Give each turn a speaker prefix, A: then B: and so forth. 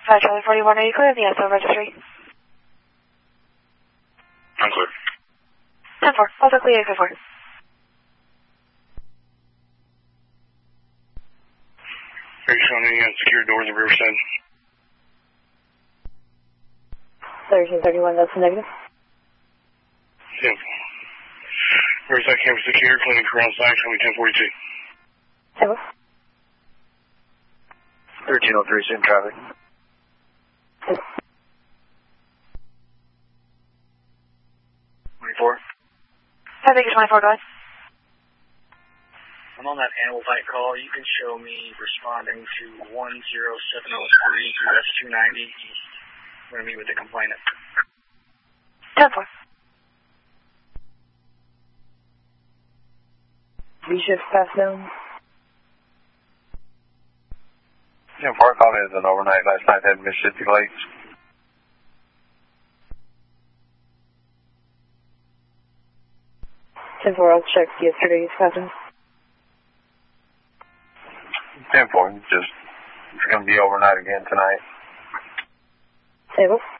A: Charlie 41, are you clear of the SO registry?
B: I'm clear.
A: 10-4, also clear 8-4.
B: Are you showing any unsecured doors of Riverside?
A: 1331, that's a negative.
B: Yeah. Riverside campus secure, clinic around side, show me 1042.
C: 1303, same traffic.
A: I think it's 24, go ahead.
C: I'm on that animal fight call. You can show me responding to 10703 through S290 East. I'm going to meet with the complainant.
A: 10-4.
D: B-shift passed down.
E: 10-4, called in as an overnight last night at Mississippi Lakes.
D: I'll check yesterday's pattern.
E: 10-4, it's going to be overnight again tonight.
D: Table.